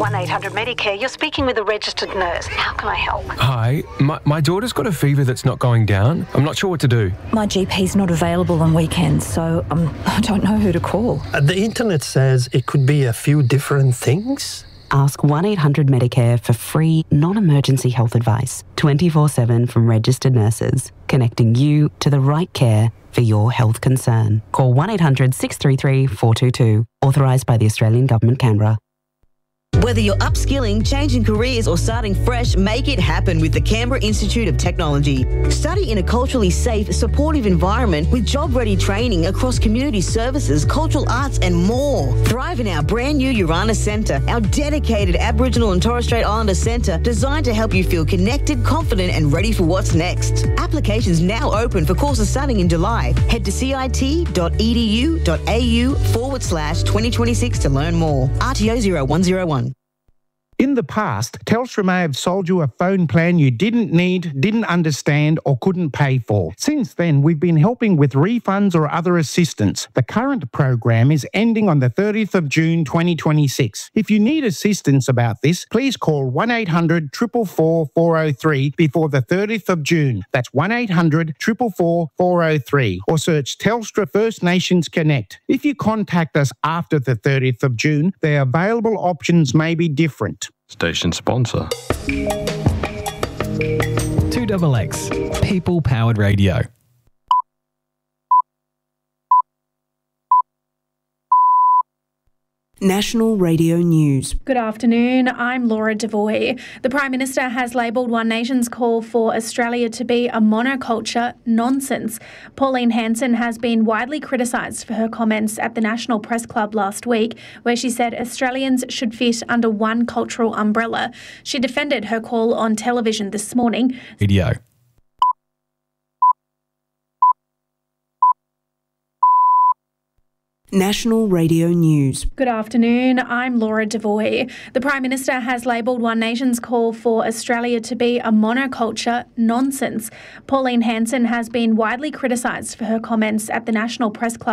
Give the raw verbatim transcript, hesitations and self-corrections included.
one eight hundred Medicare, you're speaking with a registered nurse. How can I help? Hi, my, my daughter's got a fever that's not going down. I'm not sure what to do. My G P's not available on weekends, so um, I don't know who to call. Uh, the internet says it could be a few different things. Ask one eight hundred Medicare for free, non-emergency health advice, twenty-four seven from registered nurses, connecting you to the right care for your health concern. Call one eight hundred six three three four two two, authorised by the Australian Government, Canberra. Whether you're upskilling, changing careers or starting fresh, make it happen with the Canberra Institute of Technology. Study in a culturally safe, supportive environment with job-ready training across community services, cultural arts and more. Thrive in our brand new Uranus Centre, our dedicated Aboriginal and Torres Strait Islander centre designed to help you feel connected, confident and ready for what's next. Applications now open for courses starting in July. Head to cit.edu.au forward slash 2026 to learn more. R T O zero one zero one. In the past, Telstra may have sold you a phone plan you didn't need, didn't understand or couldn't pay for. Since then, we've been helping with refunds or other assistance. The current program is ending on the thirtieth of June twenty twenty-six. If you need assistance about this, please call one eight hundred four four four four oh three before the thirtieth of June. That's one eight hundred four four four four oh three or search Telstra First Nations Connect. If you contact us after the thirtieth of June, the available options may be different. Station sponsor. two X X, People Powered Radio. National Radio News. Good afternoon, I'm Laura Devoy. The Prime Minister has labelled One Nation's call for Australia to be a monoculture nonsense. Pauline Hanson has been widely criticised for her comments at the National Press Club last week, where she said Australians should fit under one cultural umbrella. She defended her call on television this morning. Radio. National Radio News. Good afternoon, I'm Laura Devoy. The Prime Minister has labelled One Nation's call for Australia to be a monoculture nonsense. Pauline Hanson has been widely criticised for her comments at the National Press Club